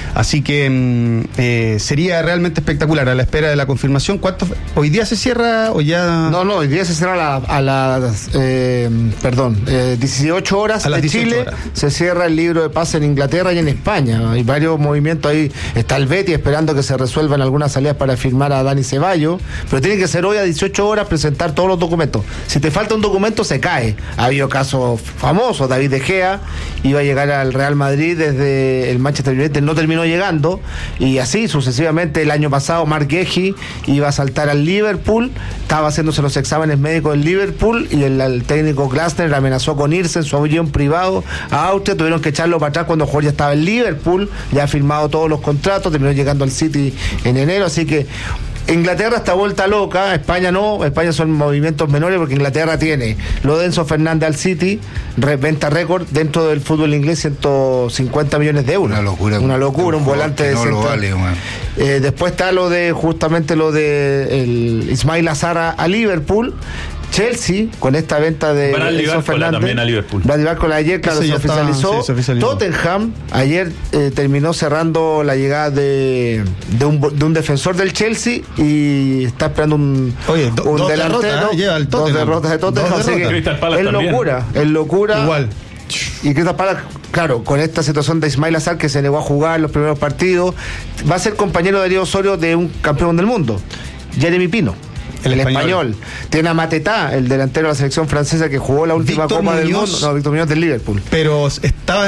Así que sería realmente espectacular, a la espera de la confirmación. ¿Hoy día se cierra o ya? No, hoy día se cierra a las 18 horas a las de 18 Chile, horas. se cierra el libro de pase en Inglaterra y en España. Hay varios movimientos ahí. Está el Betis esperando que se resuelvan algunas salidas para firmar a Dani Ceballos, pero tiene que ser hoy a 18 horas presentar todos los documentos. Si te falta un documento, se cae. Ha habido casos famosos. David De Gea iba a llegar al Real Madrid desde el Manchester United, no terminó llegando, y así sucesivamente. El año pasado Marc Guehi iba a saltar al Liverpool, estaba haciéndose los exámenes médicos del Liverpool y el técnico Glasner amenazó con irse en su avión privado a Austria. Tuvieron que echarlo para atrás cuando Jorge ya estaba en Liverpool, ya ha firmado todos los contratos, terminó llegando al City en enero. Así que Inglaterra está vuelta loca, España no. España son movimientos menores porque Inglaterra tiene lo de Enzo Fernández al City, venta récord dentro del fútbol inglés, 150 millones de euros. Una locura, un volante de no lo vale, después está lo de el Ismail Azar a Liverpool. Chelsea, con esta venta de Enzo Fernández, también a Liverpool. Bradley Barcola ayer, claro, se oficializó. Tottenham ayer terminó cerrando la llegada de un defensor del Chelsea y está esperando un delantero. Dos derrotas de Tottenham. Así que es locura. Igual. Y Crystal Palace, claro, con esta situación de Ismail Azar, que se negó a jugar los primeros partidos, va a ser compañero de Darío Osorio de un campeón del mundo, Jeremy Pino. El español. Tiene a Matetá, el delantero de la selección francesa que jugó la última Copa del Mundo. No, Víctor Muñoz del Liverpool. Pero estaba...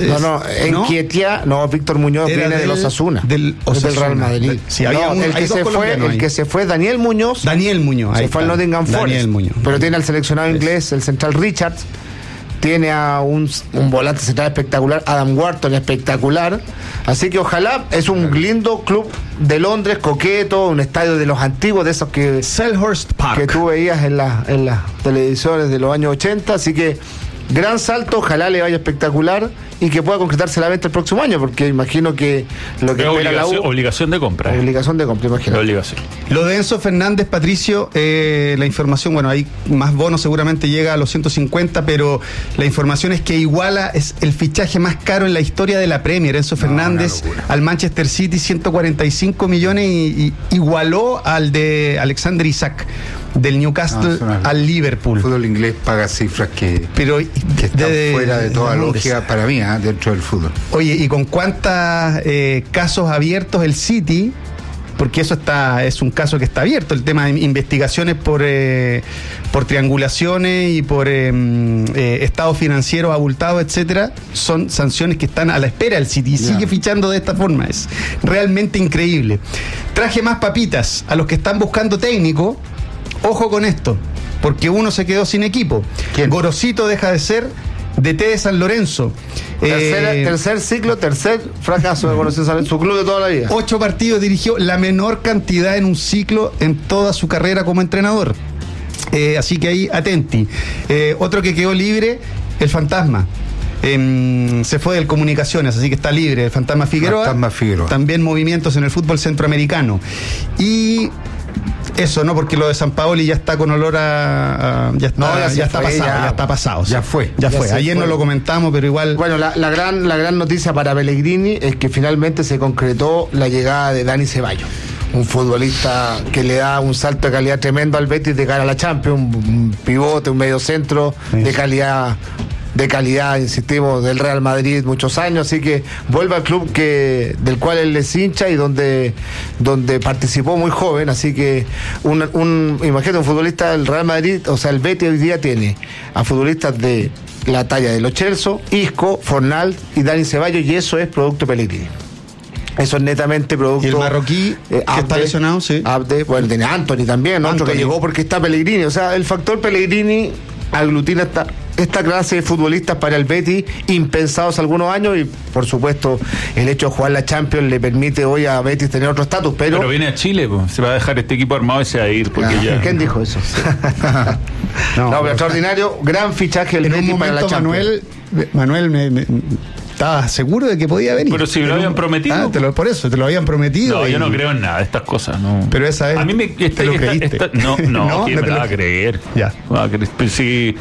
Víctor Muñoz viene del Osasuna. Del Real Madrid. Sí, el que se fue, Daniel Muñoz. Se fue al Nottingham Forest. Pero tiene al seleccionado inglés, el central Richards. Tiene a un volante central espectacular, Adam Wharton, espectacular. Así que ojalá, es un lindo club de Londres, coqueto, un estadio de los antiguos, de esos que Selhurst Park, que tú veías en las televisiones de los años 80. Así que gran salto, ojalá le vaya espectacular y que pueda concretarse la venta el próximo año, porque imagino que lo que espera la U... Obligación de compra. Imagino. Lo de Enzo Fernández, Patricio, la información, bueno, hay más bonos, seguramente llega a los 150, pero la información es que es el fichaje más caro en la historia de la Premier. Enzo Fernández al Manchester City, 145 millones y igualó al de Alexander Isak del Newcastle al Liverpool. El fútbol inglés paga cifras que están fuera de toda lógica para mí, dentro del fútbol. Oye, ¿y con cuántos casos abiertos el City? Porque eso es un caso que está abierto, el tema de investigaciones por triangulaciones y por estados financieros abultados, etcétera. Son sanciones que están a la espera del City y sigue fichando de esta forma. Es realmente increíble. Traje más papitas a los que están buscando técnico. Ojo con esto, porque uno se quedó sin equipo. ¿Quién? Gorosito deja de ser DT de San Lorenzo. Tercer fracaso de Gorosito, su club de toda la vida. 8 partidos dirigió, la menor cantidad en un ciclo en toda su carrera como entrenador. Así que ahí, atenti. Otro que quedó libre, el Fantasma. Se fue del Comunicaciones, así que está libre. El Fantasma Figueroa. También movimientos en el fútbol centroamericano. Y eso, ¿no? Porque lo de Sampaoli ya está con olor a ya está pasado. Ya fue. Ayer no lo comentamos, pero igual. Bueno, la gran noticia para Pellegrini es que finalmente se concretó la llegada de Dani Ceballos, un futbolista que le da un salto de calidad tremendo al Betis de cara a la Champions, un pivote, un medio centro de calidad, insistimos, del Real Madrid muchos años, así que vuelve al club del cual él es hincha y donde participó muy joven. Así que imagínate, un futbolista del Real Madrid, o sea, el Betis hoy día tiene a futbolistas de la talla de Lo Celso, Isco, Fornal y Dani Ceballos, y eso es producto Pellegrini. Eso es netamente producto. Y el marroquí que está lesionado, sí. Bueno, tiene Anthony también, otro que llegó porque está Pellegrini. O sea, el factor Pellegrini aglutina esta clase de futbolistas para el Betis, impensados algunos años, y por supuesto el hecho de jugar la Champions le permite hoy a Betis tener otro estatus, pero viene a Chile, se va a dejar este equipo armado y se va a ir porque ya... ¿Quién dijo eso? Pero extraordinario, gran fichaje el Betis para la Champions. Manuel me estaba seguro de que podía venir. Pero si me lo habían prometido. Por eso, te lo habían prometido. No, yo no creo en nada de estas cosas, no. Pero esa es. A mí te lo creíste. No, ¿quién me la va a creer? Ya. Sí.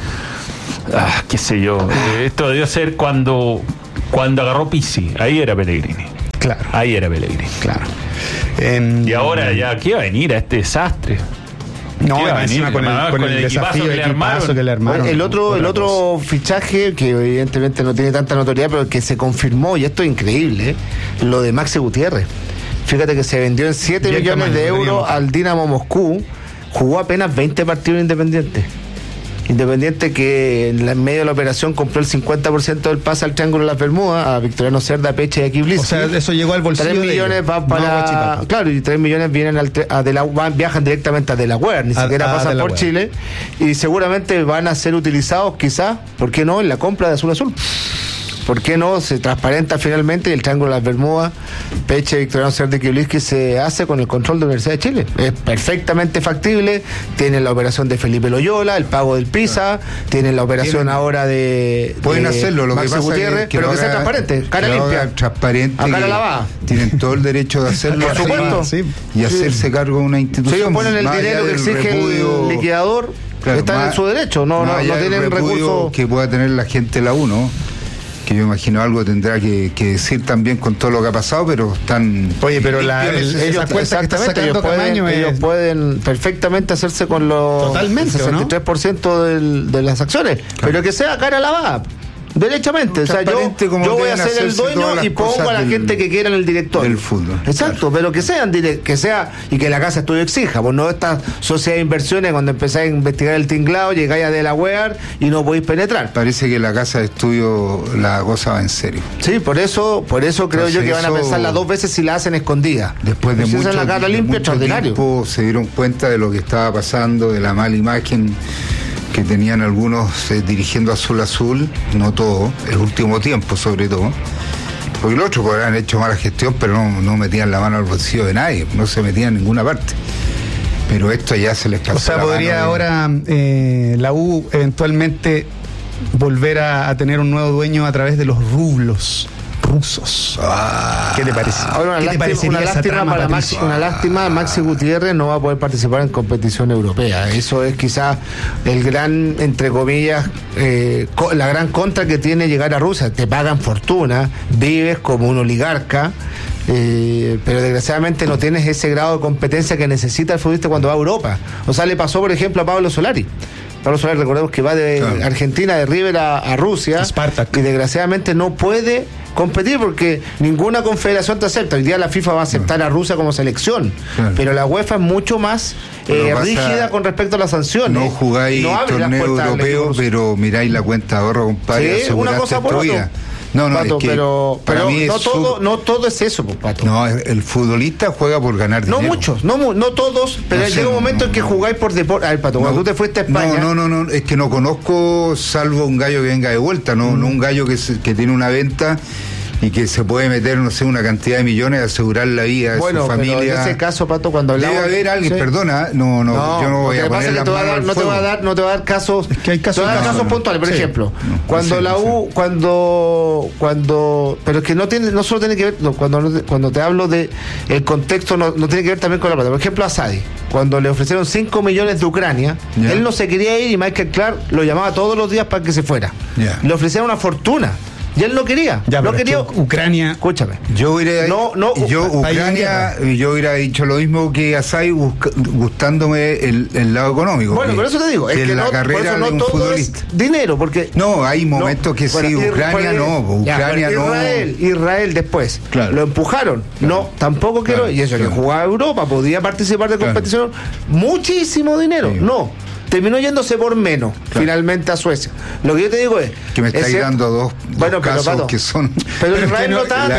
Qué sé yo. Esto debió ser cuando agarró Pizzi. Ahí era Pellegrini. Claro. Ahí era Pellegrini. Claro. Y ahora ya, ¿qué va a venir a este desastre? No, ¿Qué va a venir? con el desafío que le equipazo que le armaron. El otro fichaje, que evidentemente no tiene tanta notoriedad, pero que se confirmó, y esto es increíble, lo de Maxi Gutiérrez. Fíjate que se vendió en 7 millones de euros al Dinamo Moscú, jugó apenas 20 partidos Independiente. Independiente que en medio de la operación compró el 50% del pase al Triángulo de las Bermudas, a Victoriano Cerda, Peche y a Kiblis. O sea, eso llegó al bolsillo 3 millones van para... Claro, y 3 millones vienen viajan directamente a Delaware, ni siquiera pasan por Chile, y seguramente van a ser utilizados quizás, ¿por qué no?, en la compra de Azul Azul. ¿Por qué no? Se transparenta finalmente y el Triángulo de las Bermudas, Peche, Victoriano Cerda y Kiblis, se hace con el control de la Universidad de Chile. Es perfectamente factible. Tienen la operación de Felipe Loyola, el pago del PISA, tienen la operación ahora de pueden hacerlo, lo Maxi que pasa Gutiérrez, que pero que sea transparente, cara limpia. Transparente. A cara lavada. Tienen todo el derecho de hacerlo. Por supuesto. Y hacerse cargo de una institución. Si ellos ponen el dinero que exige el liquidador, claro, están en su derecho, no tienen recursos que pueda tener la gente de la U, ¿no? Que yo imagino algo tendrá que decir también con todo lo que ha pasado, pero están... Oye, pero esa cuenta que está sacando Camaño ellos pueden perfectamente hacerse con los... Totalmente, 63% de las acciones, claro, pero que sea cara lavada. Derechamente, o sea, yo voy a ser el dueño y pongo a la gente que quiera en el directorio del fútbol. Exacto, pero que sea y que la casa estudio exija, pues no estas sociedades de inversiones cuando empezáis a investigar el tinglado, llegáis a Delaware y no podéis penetrar. Parece que la casa de estudio la cosa va en serio. Sí, por eso creo yo que van a pensarla 2 veces si la hacen escondida. Después de mucho, la cara limpia, extraordinario. Tiempo, se dieron cuenta de lo que estaba pasando, de la mala imagen que tenían algunos dirigiendo Azul Azul, no todo, el último tiempo sobre todo, porque los otros podrían hecho mala gestión, pero no metían la mano al bolsillo de nadie, no se metían en ninguna parte. Pero esto ya se les pasó. O sea, podría ahora la U eventualmente volver a tener un nuevo dueño a través de los rublos rusos. ¿Qué te parece? Ahora, una lástima, Maxi Gutiérrez no va a poder participar en competición europea. Eso es quizás el gran, entre comillas, la gran contra que tiene llegar a Rusia. Te pagan fortuna, vives como un oligarca, pero desgraciadamente no tienes ese grado de competencia que necesita el futbolista cuando va a Europa. O sea, le pasó, por ejemplo, a Pablo Solari. Pablo Solari, recordemos que va de Argentina, de River a Rusia, Spartak, y desgraciadamente no puede competir porque ninguna confederación te acepta. Hoy día la FIFA va a aceptar a Rusia como selección, pero la UEFA es mucho más rígida con respecto a las sanciones. No jugáis torneo europeo, pero miráis la cuenta de ahorro, compadre. Sí, una cosa por otra. No, Pato, es que pero no todo es eso, Pato. No, el futbolista juega por ganar dinero. No muchos, no todos, pero llega un momento en que jugáis por deporte. A ver, Pato, cuando tú te fuiste a España... No, es que no conozco, salvo un gallo que venga de vuelta, no un gallo que tiene una venta y que se puede meter, no sé, una cantidad de millones a asegurar la vida de su familia. Pero en ese caso, Pato, cuando hablamos... Debe haber alguien, perdona, yo no voy a poner las manos al fuego. No te va a dar casos... Es que hay casos puntuales, por ejemplo. Cuando la U, pero es que no solo tiene que ver, cuando te hablo de el contexto, no tiene que ver también con la plata. Por ejemplo, a Sadi, cuando le ofrecieron 5 millones de Ucrania, él no se quería ir y Michael Clark lo llamaba todos los días para que se fuera. Le ofrecieron una fortuna. Y él no quería. Ucrania. Escúchame. Yo hubiera dicho lo mismo que Asai, gustándome el lado económico. Bueno, por eso te digo, es que la carrera de un futbolista. Es dinero, porque no, hay momentos que sí, Ucrania Israel después. Claro. Lo empujaron. Claro. No, tampoco quiero. Y eso que jugaba a Europa, podía participar de competición. Muchísimo dinero. Sí. No. Terminó yéndose por menos, finalmente a Suecia. Lo que yo te digo es... Que me estáis dando dos casos Pato, que son... Pero Israel no tanto,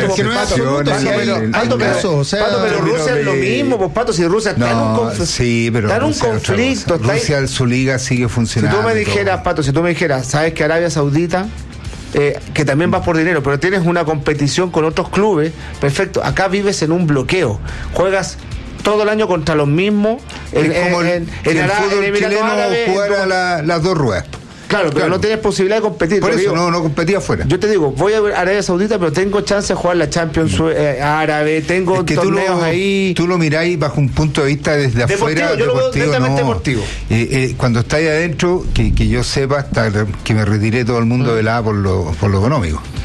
pero Rusia es lo mismo, pues Pato, si Rusia está en un conflicto. Rusia, su liga sigue funcionando. Si tú me dijeras, Pato, sabes que Arabia Saudita... que también vas por dinero, pero tienes una competición con otros clubes, perfecto, acá vives en un bloqueo, juegas todo el año contra los mismos. Es como el fútbol chileno jugar a las dos ruedas. Claro, pero no tienes posibilidad de competir. Por eso no competía afuera. Yo te digo, voy a Arabia Saudita, pero tengo chance de jugar la Champions árabe, tengo torneos ahí. Tú lo miráis bajo un punto de vista desde afuera. Yo lo veo directamente deportivo. Cuando estáis adentro, que yo sepa, hasta que me retiré, todo el mundo velaba por lo económico.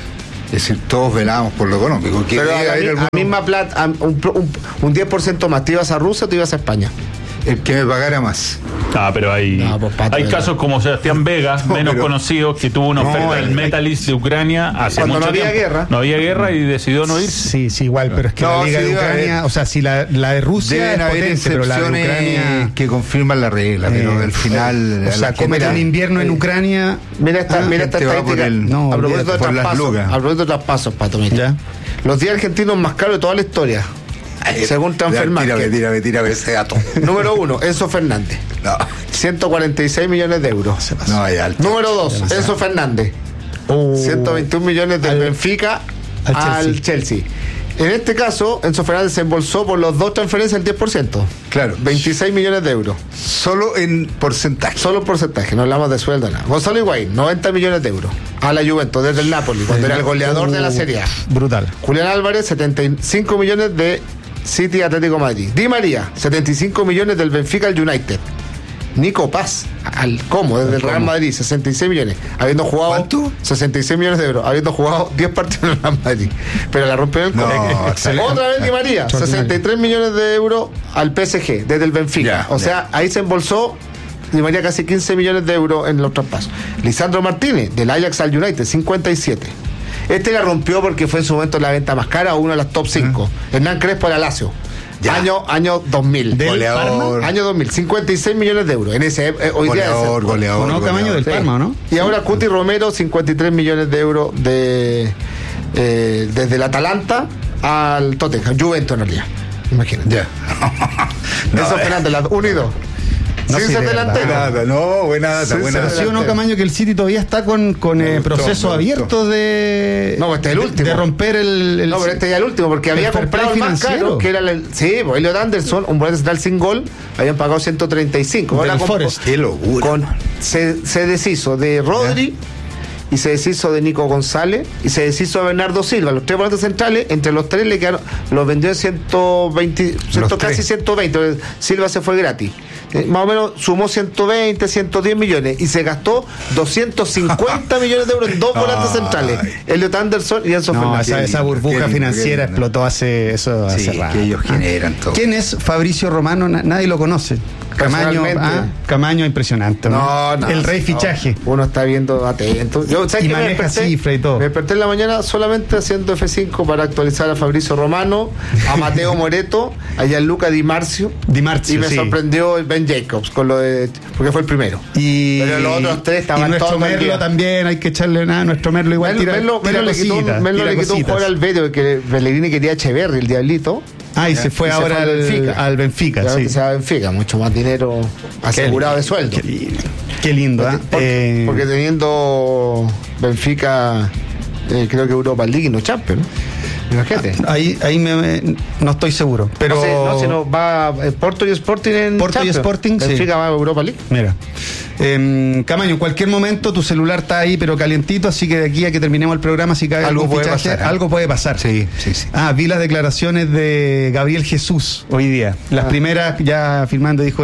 Es decir, todos velamos por lo económico. Que Pero debe haber a algunos- misma plata, un 10% más, ¿te ibas a Rusia o te ibas a España? el que me pagara más. Pero hay, No, pues, Pato, hay no. casos como Sebastián Vega, menos pero- conocido, que tuvo una No, oferta del hay- Metalist de Ucrania hace Cuando mucho no había tiempo. guerra. No había guerra y decidió no ir. Sí, igual, pero es que No, la Liga sí, de debe Ucrania, haber- o sea, si la de Rusia Deben es haber potente, pero la de excepciones Ucrania... que confirman la regla, pero al final... O sea, comer un invierno en Ucrania... Mira esta gente va por estadística. el- No, a propósito de por las traspasos, lucas. a propósito de traspasos, Pato, mira. Ya. Los días argentinos más caros de toda la historia. Según Transfer Market. Tírame ese dato. Número 1, Enzo Fernández. No, 146 millones de euros. no hay alto. Número 2, Enzo Fernández. 121 millones del Benfica al Chelsea. En este caso, Enzo Fernández se embolsó por los dos transferencias el 10%. Claro. 26 millones de euros. Solo en porcentaje. Solo porcentaje, no hablamos de sueldo, nada. Gonzalo Higuaín, 90 millones de euros. A la Juventus, desde el Napoli, cuando era el goleador de la Serie A. Brutal. Julián Álvarez, 75 millones de City Atlético Madrid. Di María, 75 millones del Benfica al United. Nico Paz, al Como, desde el Real Madrid, 66 millones. Habiendo jugado. ¿Cuánto? 66 millones de euros. Habiendo jugado 10 partidos en el Real Madrid. Pero la rompió en el No, Como. excelente. Otra vez Di María, 63 millones de euros al PSG, desde el Benfica. Ya, o sea, ahí se embolsó Di María casi 15 millones de euros en los traspasos. Lisandro Martínez, del Ajax al United, 57. Este la rompió porque fue en su momento la venta más cara, uno de las top 5. Hernán Crespo al Lazio. Ya. Año 2000. Del Goleador. Año 2000, 56 millones de euros. En ese, hoy día Goleador, es goleador. ¿O no, Camaño del Sí. Parma, o no? Y ahora Cuti Romero, 53 millones de euros desde el Atalanta al Tottenham, Juventus en realidad. Imagínate. Ya. Eso Fernández, las 1 y 2. No, Sin sí, ser de verdad. delantero. Nada, no, buena data, Sí, buena sí, data. ¿Sí o no, Camaño, que el City todavía está con gustó, procesos me abiertos de... No, este es el último. De romper el No, pero este ya el último, porque había fair comprado play el más financiero. caro, que era el. Sí, pues Elliot Anderson, un volante central sin gol, habían pagado 135. Del Ahora Forest. Qué locura. se deshizo de Rodri y se deshizo de Nico González y se deshizo de Bernardo Silva. Los tres volantes centrales, entre los tres le quedaron, los vendió en 120, Los casi tres. 120. Silva se fue gratis. Más o menos sumó 120, 110 millones y se gastó 250 millones de euros en dos volantes centrales, Elliot Anderson y Enzo No, Fernández. esa burbuja Qué financiera lindo. explotó hace Sí, rato. que ellos generan todo. ¿Quién es Fabricio Romano? Nadie lo conoce. Camaño, Personalmente. Camaño impresionante. No, no, el rey no. fichaje. Uno está viendo atento. Yo, ¿sabes Y qué? maneja cifra y todo. Me desperté en la mañana solamente haciendo F5 para actualizar a Fabricio Romano, a Mateo Moreto, a Gianluca Di Marzio. Di Marzio, Y me sí. sorprendió el Ben Jacobs con lo de. Porque fue el primero. Pero los otros tres estaban y nuestro todos Merlo vendidos. también, hay que echarle nada. Nuestro Merlo igual tira Merlo le quitó un cositas. jugador al Beto, porque Pellegrini quería a Echeverri, el diablito. Y se fue Y se ahora fue al Benfica. Y ahora Sí. que se va a Benfica, mucho más dinero asegurado de sueldo. Qué lindo, ¿ah? Porque teniendo Benfica, creo que Europa League no Champions, ¿no? Imagínate. Ahí no estoy seguro. Pero No, si no va Porto y Sporting en Porto y Champions. Sporting, sí. Benfica va a Europa League. Mira, Camaño, en cualquier momento tu celular está ahí, pero calientito, así que de aquí a que terminemos el programa, si cae Algo algún puede fichaje, pasar, ¿eh? algo puede pasar. Sí. Vi las declaraciones de Gabriel Jesús hoy día. Las primeras ya firmando, dijo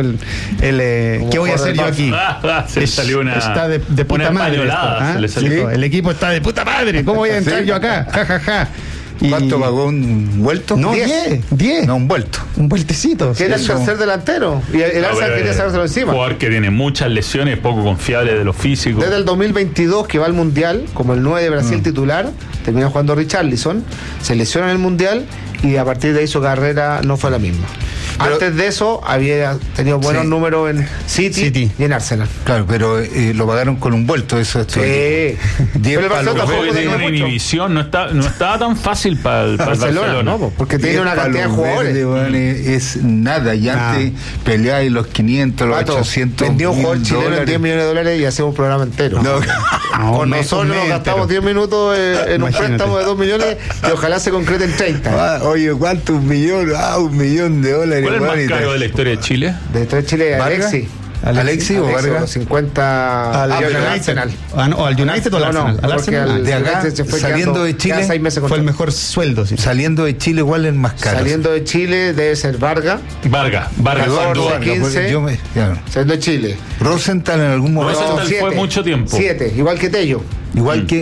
¿qué voy a hacer yo aquí? Se le salió una. Está de puta una madre. españolada, esto, ¿ah? se le salió. Sí, el equipo está de puta madre. ¿Cómo voy a entrar Sí. yo acá? Ja, ja, ja. Y- ¿Cuánto pagó un vuelto? No, 10. No, un vuelto. Un vueltecito. Que era el Eso. tercer delantero. Y el No, Arsenal pero, quería sacárselo encima. Jugador que tiene muchas lesiones, poco confiable de lo físico. Desde el 2022 que va al Mundial, como el 9 de Brasil titular, terminó jugando Richarlison, se lesionó en el Mundial y a partir de ahí su carrera no fue la misma. Pero- Antes de eso había tenido buenos Sí. números en City y en Arsenal. Claro, pero lo pagaron con un vuelto, eso es todo. Sí. 10 Pero el Barcelona palos. tampoco Fue de tenía una mucho. inhibición, no estaba tan fácil para el Barcelona. ¿no? Porque tiene 10 una cantidad de palos jugadores. verdes, weón, es nada. Y antes peleáis los 500, los Pato, 800. vendió un jugador chileno en $1,000. 10 millones de dólares y hacemos un programa entero. No. Con nosotros nos gastamos 10 minutos en un Imagínate. préstamo de 2 millones y ojalá se concrete en 30. Oye, ¿cuánto? $1 millón. $1 millón. ¿Cuál es el weón, más y caro de la historia de Chile? De todo Chile, ¿Vargas? Alexis. ¿Alexis o Vargas? 50 Al pero United. Arsenal. O al United o al No, Arsenal. Al porque Arsenal. al de acá, United se fue saliendo quedando de Chile, cada 6 meses Fue el contrato. mejor sueldo, sí. Saliendo de Chile, ¿cuál es el más caro? Saliendo de Chile debe ser Vargas. Vargas, sin 14, duda. 15. Claro. Saliendo de Chile. Rosenthal en algún momento. Rosenthal fue mucho tiempo. 7, igual que Tello. Igual que.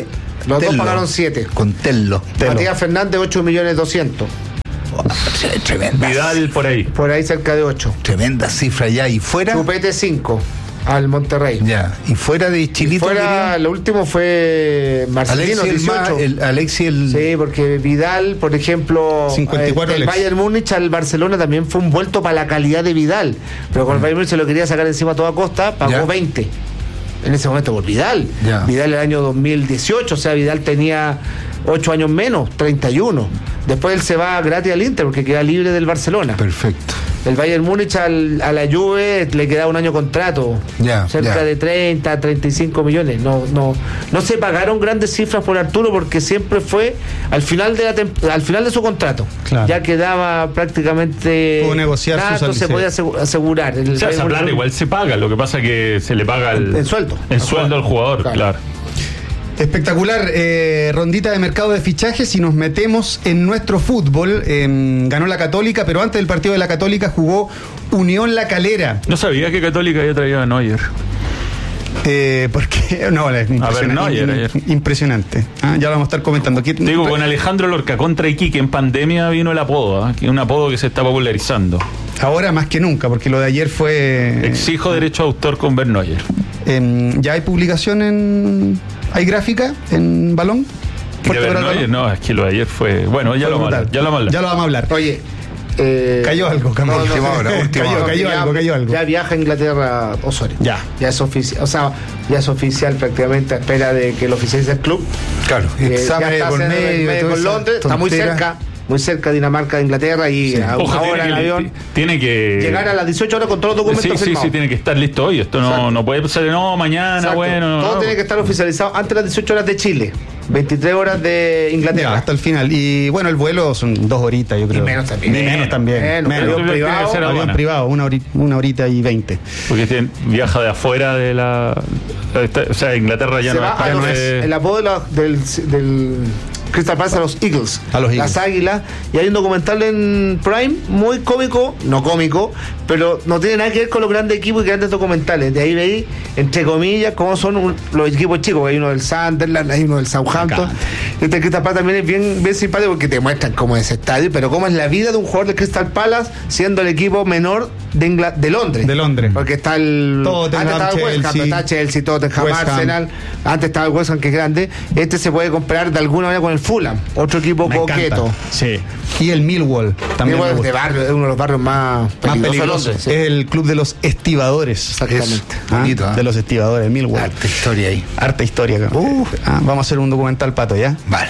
Los Tello. dos pagaron 7. Con Tello. Matías Fernández, 8.200.000. Tremenda. Vidal por ahí. Por ahí cerca de 8. Tremenda cifra ya. ¿Y fuera? Chupete 5 al Monterrey. Ya. ¿Y fuera de Chilito? Fuera, lo último fue Marcelino, Alexis 18. Alexis el... Sí, porque Vidal, por ejemplo, 54 el Alex. Bayern Múnich al Barcelona también fue un vuelto para la calidad de Vidal. Pero con el Bayern Múnich se lo quería sacar encima a toda costa, pagó Ya. 20. En ese momento por Vidal. Ya. Vidal el año 2018, o sea, Vidal tenía 8 años menos, 31. Después él se va gratis al Inter porque queda libre del Barcelona. Perfecto. El Bayern Múnich a la Juve le queda un año contrato, Ya, cerca ya. de 30, 35 millones. No se pagaron grandes cifras por Arturo porque siempre fue al final de su contrato. Claro. Ya quedaba prácticamente Pudo negociar su tanto se salida. podía asegurar. El O sea, esa Bayern plata Múnich- igual se paga, lo que pasa es que se le paga el sueldo. el sueldo al jugador, claro. Espectacular, rondita de mercado de fichajes y nos metemos en nuestro fútbol. Ganó la Católica, pero antes del partido de la Católica jugó Unión La Calera. No sabía que Católica había traído a Neuer. Porque no, es impresionante. Neuer ayer. Impresionante. Ah, ya lo vamos a estar comentando. Aquí, Te digo, con Alejandro Lorca contra Iquique en pandemia vino el apodo, que es un apodo que se está popularizando. ahora más que nunca, porque lo de ayer fue. Exijo derecho de autor con Berneuer. ¿Ya hay publicación hay gráfica en Balón? ¿De Berneuer? No, es que lo de ayer fue. Bueno, ya lo vamos a hablar. Ya lo vamos a hablar. Oye, cayó algo, Camilo. Última hora. Cayó algo. Ya viaja a Inglaterra Osorio. Ya es oficial, o sea, ya es oficial prácticamente a espera de que lo oficialice el club. Claro, exámenes ya está por medio. con toda esa Londres, está muy tontera. cerca Dinamarca de Inglaterra y a una Ojo, hora en avión. tiene que Llegar a las 18 horas con todos los documentos Sí, firmados. tiene que estar listo hoy. Esto Exacto. no puede ser, no, mañana, Exacto. bueno. Todo no. tiene que estar oficializado antes de las 18 horas de Chile, 23 horas de Inglaterra. Ya, hasta el final. Y bueno, el vuelo son 2 horitas, yo creo. Y menos también. Y menos también. Menos. Menos. Avión privado, Tiene que ser Avión aduana. privado, una horita y 20. Porque viaja de afuera de la. O sea, Inglaterra ya Se no va está. a los- es- el apodo del Crystal Palace a los Eagles. A los Eagles. Las Águilas. Y hay un documental en Prime muy cómico, no cómico, pero no tiene nada que ver con los grandes equipos y grandes documentales. De ahí veis, entre comillas, cómo son los equipos chicos. Hay uno del Sunderland, hay uno del Southampton. Este Crystal Palace también es bien simpático porque te muestran cómo es ese estadio, pero cómo es la vida de un jugador de Crystal Palace siendo el equipo menor de Londres. De Londres. Porque está el. Tottenham, antes estaba el West Ham, Chelsea. está Chelsea, Tottenham, West Ham. Arsenal. Antes estaba el West Ham, que es grande. Este se puede comparar de alguna manera con el Fulham, otro equipo Me coqueto. encanta. Sí. Y el Millwall también. Igual me de gusta. barrio, es uno de los barrios más Más peligrosos de peligroso. Londres, sí. Es el club de los estibadores. Exactamente. Bonito, ¿eh? De los estibadores, Millwall. Harta historia ahí. Harta historia. Vamos a hacer un documental, Pato, ¿ya? Vale.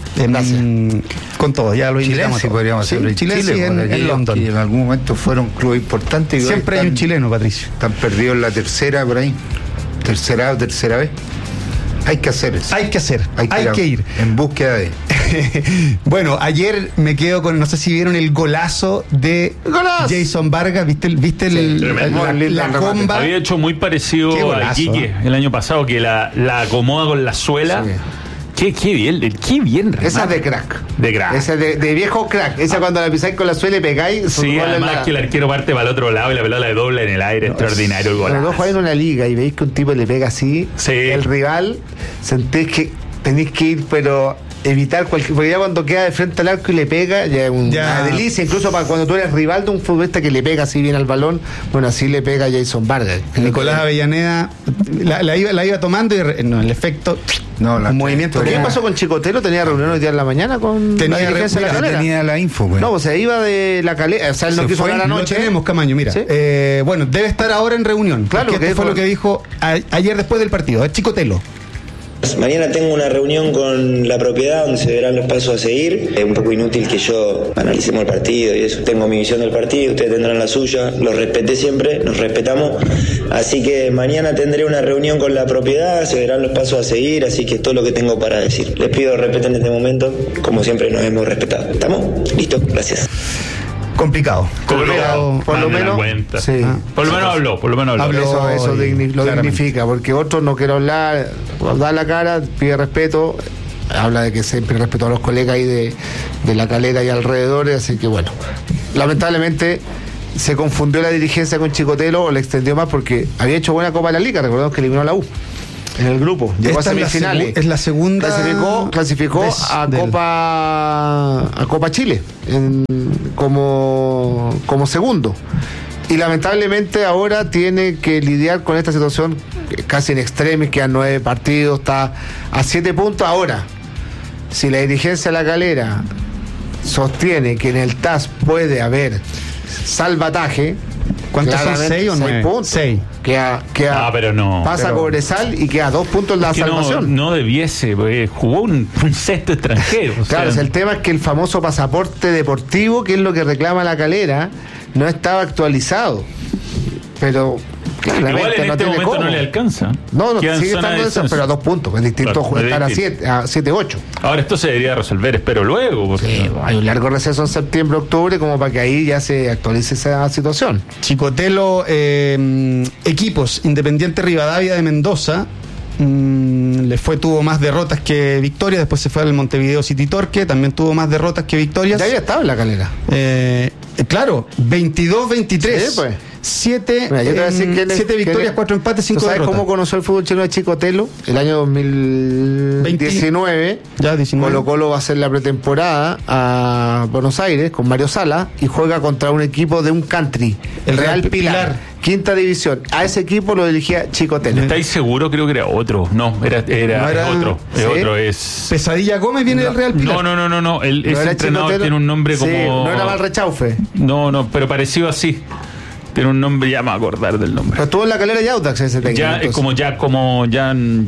Con todo, ya lo invitamos. Chilense a todos. podríamos Sí, hacerlo. Chilense Chile, en por aquellos London. que en algún momento fueron un club importante y hoy Siempre hay un están- chileno, Patricio. Están perdidos en la tercera por ahí. Tercera vez. Hay que hacer eso. Hay que hacer, hay a- que ir. En búsqueda de. Bueno, ayer me quedo con, no sé si vieron el golazo de ¡Golazo! Jason Vargas, ¿viste tremendo. la comba? Había hecho muy Qué parecido a golazo, Iquique el año pasado, que la acomoda con la suela. Sí. Qué bien. Esa es de remate. crack. De crack. Esa es de viejo crack. Esa cuando la pisáis con la suela y pegáis. son Sí, goles además la- que el arquero parte para el otro lado y la pelota le dobla en el aire. Extraordinario el Cuando gol. dos jugáis en una liga y veis que un tipo le pega así, Sí. el rival, sentís que tenéis que ir, pero evitar cualquier. Porque ya cuando queda de frente al arco y le pega, ya es una Ya. delicia. Incluso para cuando tú eres rival de un futbolista que le pega así bien al balón, bueno, así le pega a Jason Vargas. Nicolás Avellaneda la iba tomando y no, el efecto, No, la un movimiento. ¿Qué trayectoria- pasó con Chicotelo? ¿Tenía reunión hoy día en la mañana con Tenía la dirigencia de la mira, Calera? Tenía la info, pues. No, o sea, iba de la Calera. O sea, él no Se quiso fue, hablar lo anoche. tenemos, Camaño, mira. ¿Sí? Bueno, debe estar ahora en reunión. Claro, porque que esto fue dijo- lo que dijo ayer después del partido. Es Chicotelo. Mañana tengo una reunión con la propiedad donde se verán los pasos a seguir. Es un poco inútil que yo analicemos el partido y eso. Tengo mi visión del partido, ustedes tendrán la suya. Los respeté siempre, nos respetamos. Así que mañana tendré una reunión con la propiedad, se verán los pasos a seguir, así que es todo lo que tengo para decir. Les pido respeto en este momento, como siempre nos hemos respetado. ¿Estamos? Listo, gracias. Complicado. Cobró, por lo más de la menos. cuenta. Sí. Por lo menos habló. Habló. Eso y lo claramente. dignifica, porque otros no quieren hablar, da la cara, pide respeto, habla de que siempre respetó a los colegas ahí de la Calera y alrededores, así que bueno, lamentablemente se confundió la dirigencia con Chicotelo o le extendió más porque había hecho buena Copa de la Liga, recordemos que eliminó a la U. en el grupo. Llegó Esta a semifinales. es la segunda. Clasificó vez a Copa Chile como segundo. Y lamentablemente ahora tiene que lidiar con esta situación casi en extremis, quedan 9 partidos, está a 7 puntos. Ahora, si la dirigencia de La Calera sostiene que en el TAS puede haber salvataje, ¿cuántos son? 6 o 9? 6 puntos. 6. Pero no. Pasa Cobresal y queda 2 puntos en la salvación. No debiese, porque jugó un sexto extranjero. Claro, el tema es que el famoso pasaporte deportivo, que es lo que reclama La Calera, no estaba actualizado. Pero claramente igual en no este tiene momento cómo. no le alcanza. No, Queda en sigue zona estando de eso, descenso. pero a 2 puntos. Es distinto Claro, estar es distinto. a 7-8. Ahora esto se debería resolver, espero luego. Porque Sí, hay un largo receso en septiembre, octubre, como para que ahí ya se actualice esa situación. Chicotelo, equipos, Independiente Rivadavia de Mendoza, tuvo más derrotas que victorias, después se fue al Montevideo City Torque, también tuvo más derrotas que victorias. Ya había estado en La Calera. Claro, 22-23. Sí, pues. 7 Mira, yo te voy a decir victorias, 4 empates, 5 ¿Tú sabes derrotas. cómo conoció el fútbol chileno de Chicotelo? El año 2019. Ya, 19. Colo Colo va a hacer la pretemporada a Buenos Aires con Mario Sala y juega contra un equipo de un country, el Real Pilar, quinta división. A ese equipo lo dirigía Chicotelo. ¿estáis seguros? Creo que era otro. No, era otro. ¿Sí? Es otro, es... Pesadilla Gómez viene del Real Pilar. No. Ese ¿No era entrenador Chicotelo? tiene un nombre Sí, como... no era Valrechaufe. No, pero parecido así. Tiene un nombre, ya me voy a acordar del nombre. Pero estuvo en La Calera y Audax ese técnico. Ya, es como Jan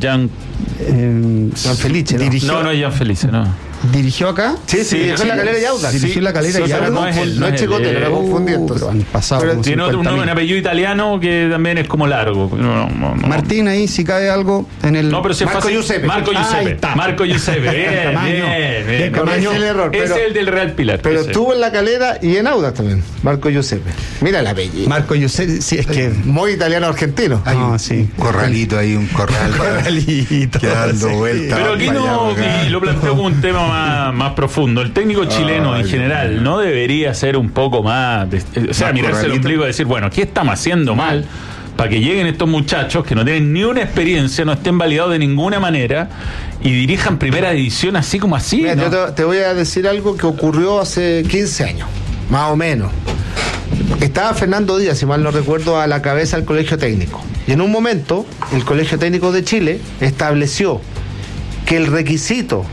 Felice, ¿no? Dirigió, No es Jan Felice, no. ¿Dirigió acá? Sí, dirigió en La Calera y Audax. Dirigió La Calera y pero Audax. no es él. No es Chicotelo, lo confundí entonces. Han pasado Pero como Tiene otro 50.000. un apellido italiano que también es como largo. No. Martín, ahí si cabe algo en el... No, pero si es Marco fácil. Giuseppe. Marco Ahí Giuseppe. está. Marco Giuseppe. Tamaño. Bien. Corregí el error, Ese pero- es el del Real Pilar. Pero ese. estuvo en La Calera y en Audax también. Marco Giuseppe. Mira el apellido. Marco Giuseppe, sí, es que... Muy italiano-argentino. Hay No, un sí. corralito ahí, un corral. Corralito, Que dando sí. vueltas. Pero aquí no, y lo planteo como un tema más profundo. El técnico chileno en general no debería ser un poco más, Más mirarse el corralito. ombligo y decir, bueno, ¿qué estamos haciendo mal? Para que lleguen estos muchachos que no tienen ni una experiencia, no estén validados de ninguna manera y dirijan primera división así como así. Mira, ¿no? yo te voy a decir algo que ocurrió hace 15 años, más o menos. Estaba Fernando Díaz, si mal no recuerdo, a la cabeza del Colegio Técnico. Y en un momento, el Colegio Técnico de Chile estableció que el requisito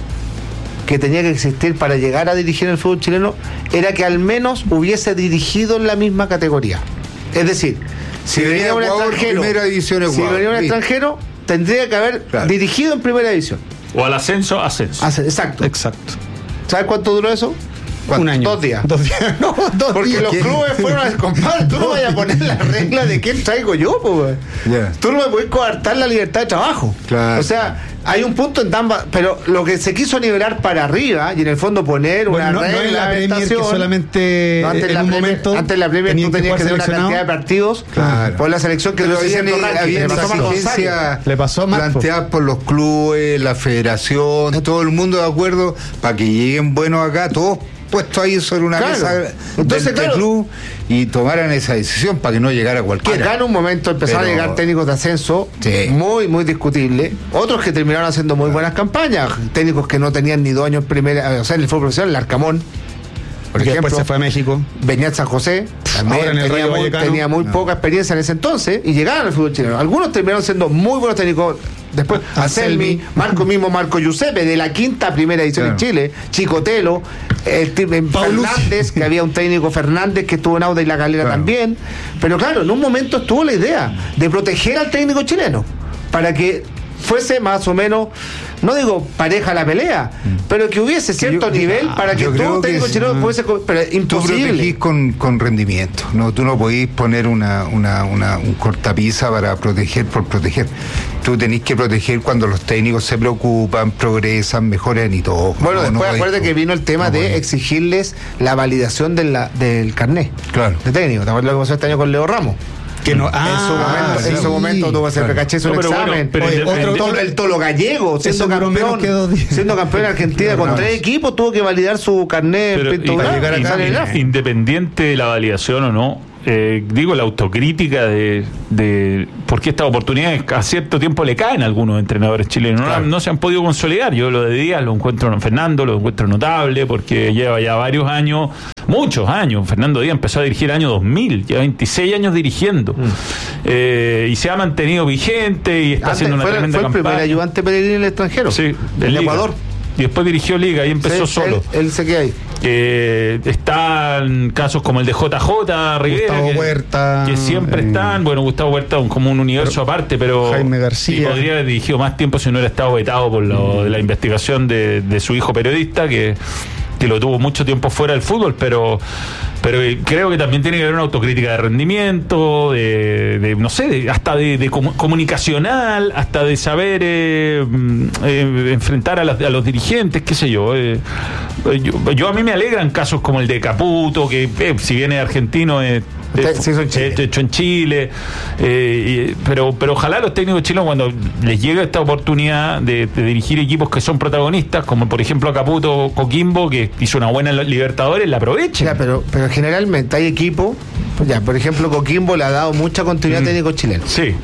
que tenía que existir para llegar a dirigir el fútbol chileno era que al menos hubiese dirigido en la misma categoría. Es decir, si venía un Ecuador, extranjero, primera división si Ecuador. venía un Listo. extranjero, tendría que haber Claro. dirigido en primera división. O al ascenso. Exacto. Exacto. ¿Sabes cuánto duró eso? Un año. 2 días. 2 días. No, 2 Porque días. los clubes fueron a compadre, tú no vayas a poner la regla de quién traigo yo, pues. Ya. Tú no me puedes coartar la libertad de trabajo. Claro. O sea, hay un punto en ambas, pero lo que se quiso nivelar para arriba y en el fondo poner Bueno, una no regla en la de Premier, que estación. solamente No, antes en la un Premier, momento antes la Premier tú tenías que hacer una cantidad de partidos Claro. por la selección que Pero lo había pasó a Marco González. exigencias Le pasó a Marco. planteadas por los clubes, la federación, todo el mundo de acuerdo para que lleguen buenos acá, todos puestos ahí sobre una Claro. mesa Entonces, del claro. club y tomaran esa decisión para que no llegara cualquiera. Acá en un momento empezaron Pero- a llegar técnicos de ascenso Sí. muy, muy discutible. Otros que terminaron haciendo muy buenas campañas. Técnicos que no tenían ni 2 años en primera, o sea, en el fútbol profesional, el Arcamón, por Que ejemplo, después se fue a México. Beñat San José, también Ahora en el Rayo Vallecano. tenía muy poca experiencia en ese entonces y llegaron al fútbol chileno. Algunos terminaron siendo muy buenos técnicos. Después, Anselmi, Marco Giuseppe, de la quinta primera edición Claro. en Chile, Chicotelo, Fernández, que había un técnico Fernández que estuvo en Auda y La Calera Claro. también. Pero claro, en un momento estuvo la idea de proteger al técnico chileno para que fuese más o menos, no digo pareja la pelea, pero que hubiese cierto nivel para que yo todo creo técnico que chileno sí. fuese, pero Tú imposible. protegís con rendimiento, no, tú no podís poner un cortapisa para proteger por proteger. Tú tenés que proteger cuando los técnicos se preocupan, progresan, mejoran y todo. Bueno, No, después no acuérdate podés- que vino el tema no de podés. exigirles la validación del carnet Claro. de técnico. ¿Te acuerdas lo que pasó este año con Leo Ramos? Que no, En su momento tuvo que hacer Claro. recaché un No, pero bueno, examen. pero Oye, independiente- El Tolo Gallego, siendo duró menos campeón, que 2 días. siendo campeón en Argentina con 3 equipos, tuvo que validar su carnet Pero Pinto Grande, llegar acá, y sale el AFI. independiente de la validación o no, digo, la autocrítica de por qué estas oportunidades a cierto tiempo le caen a algunos entrenadores chilenos. Claro. No se han podido consolidar. Yo lo de Díaz lo encuentro, Fernando lo encuentro notable porque lleva ya varios años, muchos años. Fernando Díaz empezó a dirigir el año 2000, lleva 26 años dirigiendo. Y se ha mantenido vigente y está haciendo una tremenda campaña. Fue el primer ayudante peregrino en el extranjero. Sí, del Ecuador. Y después dirigió Liga y empezó solo. Él se queda ahí. Están casos como el de JJ Rivera, Gustavo Huerta, que siempre están. Bueno, Gustavo Huerta como un universo aparte, pero Jaime García. Y podría haber dirigido más tiempo si no hubiera estado vetado por lo de la investigación de su hijo periodista, que lo tuvo mucho tiempo fuera del fútbol, pero creo que también tiene que haber una autocrítica de rendimiento, no sé, hasta de comunicacional, hasta de saber enfrentar a los dirigentes, qué sé yo. Yo a mí me alegran casos como el de Caputo, que si bien es argentino, hecho en Chile, pero ojalá los técnicos chilenos, cuando les llegue esta oportunidad de dirigir equipos que son protagonistas, como por ejemplo a Caputo Coquimbo, que hizo una buena Libertadores, la aprovechen. Ya, pero generalmente hay equipos, por ejemplo Coquimbo le ha dado mucha continuidad a técnicos chilenos. Sí.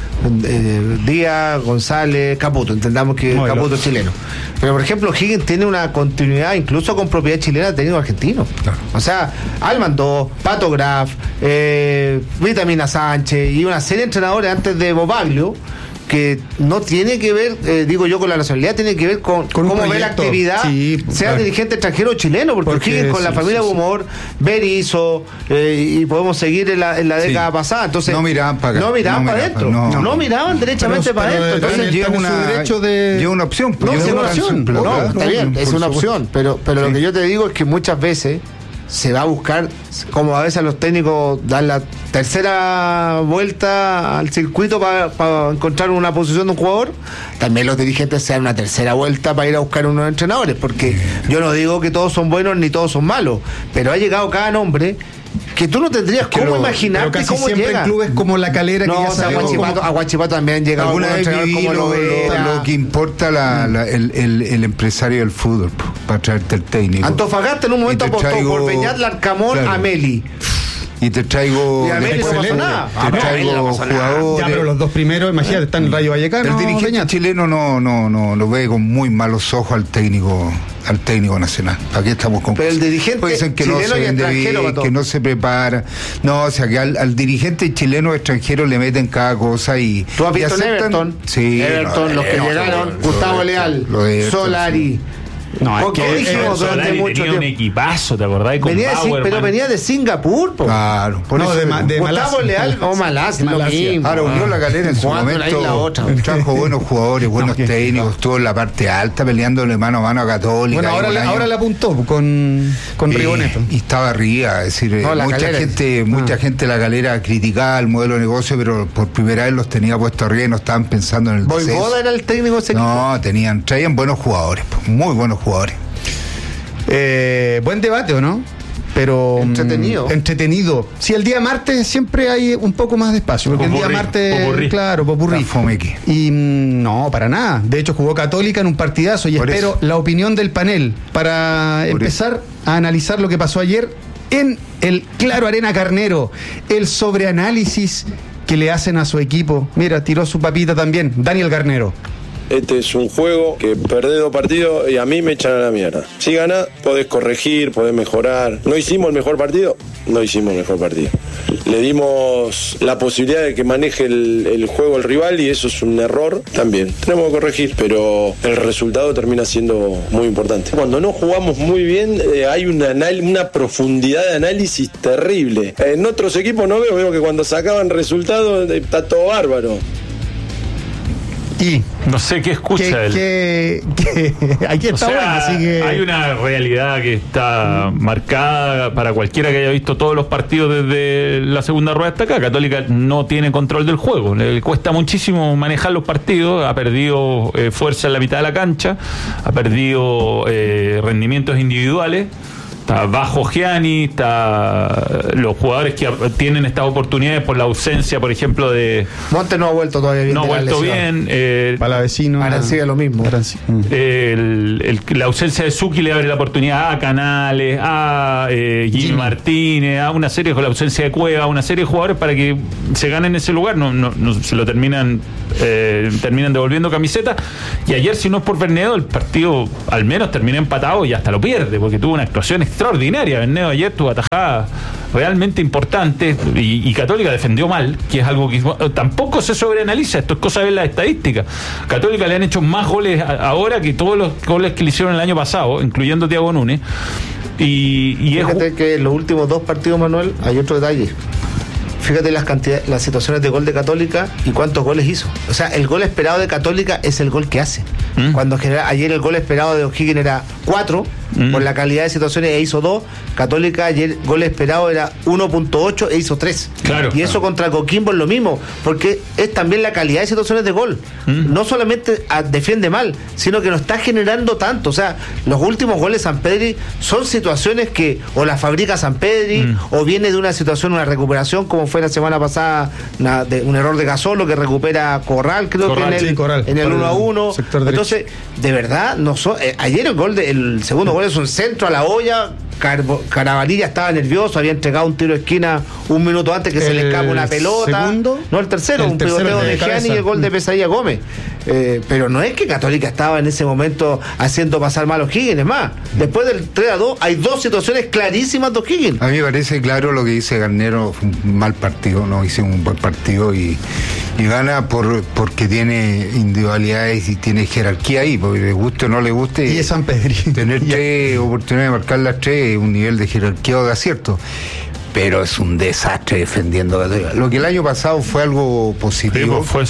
Díaz, González, Caputo, entendamos que Caputo es chileno. Pero por ejemplo Higgins tiene una continuidad incluso con propiedad chilena de técnicos argentinos. Claro. O sea, Almandó, Pato Graf, Vitamina Sánchez y una serie de entrenadores antes de Bobaglio, que no tiene que ver, digo yo, con la nacionalidad, tiene que ver con cómo ve la actividad, sea dirigente extranjero o chileno, porque Higgins con la familia Bumor, Berizzo, y podemos seguir en la década pasada, entonces no miraban para acá, no miraban para adentro, no miraban derechamente para adentro, entonces llega una opción, está bien, es una opción, pero lo que yo te digo es que muchas veces se va a buscar, como a veces los técnicos dan la tercera vuelta al circuito para encontrar una posición de un jugador, también los dirigentes se dan una tercera vuelta para ir a buscar unos entrenadores, porque yo no digo que todos son buenos ni todos son malos, pero ha llegado cada nombre que tú no tendrías cómo imaginarte cómo siempre llega. En clubes como La Calera, que ya salió a Huachipato también han llegado alguna vez como lo que importa el empresario del fútbol para traerte el técnico. Antofagasta en un momento apostó por Beñat Larcamón a Meli. Y te traigo jugadores. Ya, pero los dos primeros, imagínate, están en Rayo Vallecano. El dirigente chileno no lo ve con muy malos ojos al técnico nacional. Aquí estamos con pero el dirigente dicen que chileno no se vende bien, que no se prepara. No, o sea que al dirigente chileno extranjero le meten cada cosa y ¿tú has visto aceptan? Everton? Sí, Los que llegaron, Gustavo Leal, Solari. No, es que dijimos durante mucho tiempo un equipazo, ¿te acordás? Pero venía de Singapur, claro, por eso de Gustavo Leal o Malasia. Ahora unió La Calera en su momento, trajo buenos jugadores, buenos técnicos, estuvo en la parte alta peleándole mano a mano a Católica. Bueno, ahora la apuntó con Rigoneto. Y estaba arriba, es decir, mucha gente de La Calera criticaba el modelo de negocio, pero por primera vez los tenía puestos arriba y no estaban pensando en el descenso. ¿Voivoda era el técnico de ese equipo? No, traían buenos jugadores, muy buenos jugadores. Buen debate, ¿o no? Pero entretenido. Sí, el día martes siempre hay un poco más de espacio, porque el día martes, claro, popurrí. Y no, para nada. De hecho, jugó Católica en un partidazo y espero la opinión del panel para empezar a analizar lo que pasó ayer en el Claro Arena Carnero, el sobreanálisis que le hacen a su equipo. Mira, tiró su papita también, Daniel Garnero. Este es un juego que perdés 2 partidos y a mí me echan a la mierda. Si ganás, podés corregir, podés mejorar. ¿No hicimos el mejor partido? No hicimos el mejor partido. Le dimos la posibilidad de que maneje el juego el rival y eso es un error también. Tenemos que corregir, pero el resultado termina siendo muy importante. Cuando no jugamos muy bien, hay una profundidad de análisis terrible. En otros equipos no veo que cuando sacaban resultados está todo bárbaro. Y no sé qué escucha él. Aquí está, o sea, así que hay una realidad que está marcada para cualquiera que haya visto todos los partidos desde la segunda rueda hasta acá. Católica no tiene control del juego, le cuesta muchísimo manejar los partidos, ha perdido fuerza en la mitad de la cancha, ha perdido rendimientos individuales. Está bajo Gianni, está los jugadores que tienen estas oportunidades por la ausencia, por ejemplo, de... Montes no ha vuelto todavía bien. No ha vuelto bien. Palavecino. Arancibia lo mismo. La ausencia de Zucchi le abre la oportunidad a Canales, a Jimmy Martínez, a una serie con la ausencia de Cueva, a una serie de jugadores para que se ganen ese lugar. No se lo terminan devolviendo camiseta. Y ayer, si no es por Bernedo, el partido al menos terminó empatado y hasta lo pierde, porque tuvo una actuación extraordinaria. Bernedo ayer tuvo atajadas realmente importantes y Católica defendió mal, que es algo que tampoco se sobreanaliza. Esto es cosa de ver las estadísticas. Católica le han hecho más goles ahora que todos los goles que le hicieron el año pasado, incluyendo Thiago Núñez. Y fíjate que en los últimos 2 partidos, Manuel, hay otro detalle. Fíjate las situaciones de gol de Católica y cuántos goles hizo. O sea, el gol esperado de Católica es el gol que hace. Cuando ayer el gol esperado de O'Higgins era 4, por la calidad de situaciones, e hizo 2. Católica ayer gol esperado era 1.8 e hizo 3. Claro. Y eso contra Coquimbo es lo mismo, porque es también la calidad de situaciones de gol. No solamente defiende mal, sino que no está generando tanto. O sea, los últimos goles de San Pedri son situaciones que o las fabrica San Pedri o viene de una situación, una recuperación, como fue la semana pasada, un error de Gasolo que recupera Corral, creo que en el 1-1. Entonces, de verdad, ayer el segundo gol es un centro a la olla. Carabalí estaba nervioso, había entregado un tiro de esquina un minuto antes que se le escapa una pelota. ¿Segundo? No, el tercero, un pivoteo de Gianni y el gol de Pesadilla Gómez. Pero no es que Católica estaba en ese momento haciendo pasar mal a O'Higgins. Es más, después del 3-2 hay 2 situaciones clarísimas de O'Higgins. A mí me parece claro lo que dice Garnero, fue un mal partido, no hicimos un buen partido y gana porque tiene individualidades y tiene jerarquía ahí, porque le guste o no le guste. Y es San Pedri. Tener 3 oportunidades de marcar las 3 es un nivel de jerarquía o de acierto. Pero es un desastre defendiendo Católica. Lo que el año pasado fue algo positivo. Fue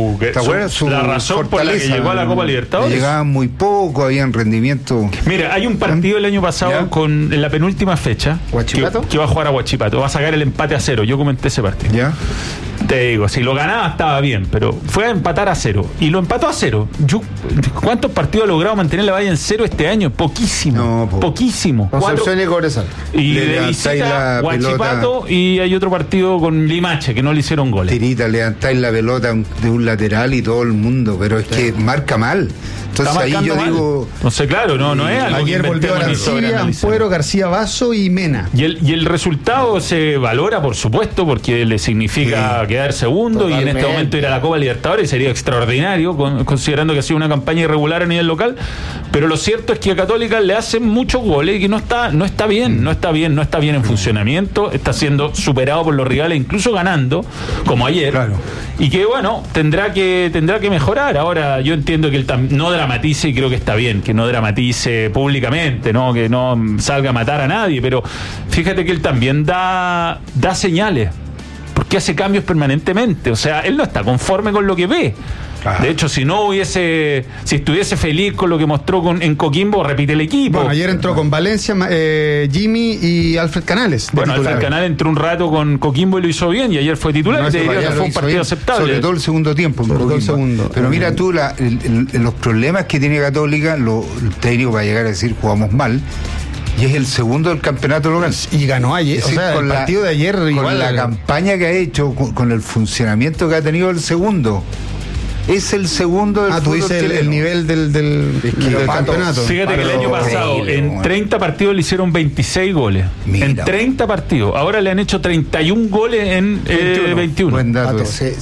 la razón por la que llegó a la Copa Libertadores. Llegaban muy poco, habían rendimiento. Mira, hay un partido el año pasado en la penúltima fecha que va a jugar a Huachipato. Va a sacar el empate a 0. Yo comenté ese partido. ¿Ya? Te digo, si lo ganaba estaba bien, pero fue a empatar a 0 y lo empató a 0. ¿Cuántos partidos ha logrado mantener la valla en 0 este año? Poquísimo. Poquísimo. Concepción y Cobresal. Y de visita Huachipato y hay otro partido con Limache que no le hicieron goles. Tirita, levantáis la pelota de un lateral y todo el mundo, pero es que marca mal. Entonces ahí yo digo. Entonces, claro, no es algo. Ayer volvió a Arancibia, Ampuero, García Vaso y Mena. Y el resultado se valora, por supuesto, porque le significa quedar segundo. Totalmente. Y en este momento ir a la Copa Libertadores sería extraordinario, considerando que ha sido una campaña irregular a nivel local. Pero lo cierto es que a Católica le hacen muchos goles y que no está bien en funcionamiento, está siendo superado por los rivales, incluso ganando, como ayer. Claro. Y que bueno, tendrá que mejorar. Ahora yo entiendo que él no dramatice, y creo que está bien que no dramatice públicamente, ¿no? Que no salga a matar a nadie, pero fíjate que él también da señales, porque hace cambios permanentemente. O sea, él no está conforme con lo que ve. De hecho, si estuviese feliz con lo que mostró en Coquimbo, repite el equipo. Bueno, ayer entró con Valencia, Jimmy y Alfred Canales. Bueno, Alfred Canales entró un rato con Coquimbo y lo hizo bien, y ayer fue titular, y te diría que fue un partido aceptable. Sobre todo el segundo tiempo. Pero mira tú, los problemas que tiene Católica, el técnico va a llegar a decir jugamos mal. Y es el segundo del campeonato local. Y ganó ayer. O sea, el partido de ayer con igual. La campaña que ha hecho, con el funcionamiento que ha tenido el segundo. Es el segundo del tú dices el nivel del campeonato. Fíjate que el año pasado en 30 partidos le hicieron 26 goles. Mira, en 30 partidos. Ahora le han hecho 31 goles en 21. Buen dato.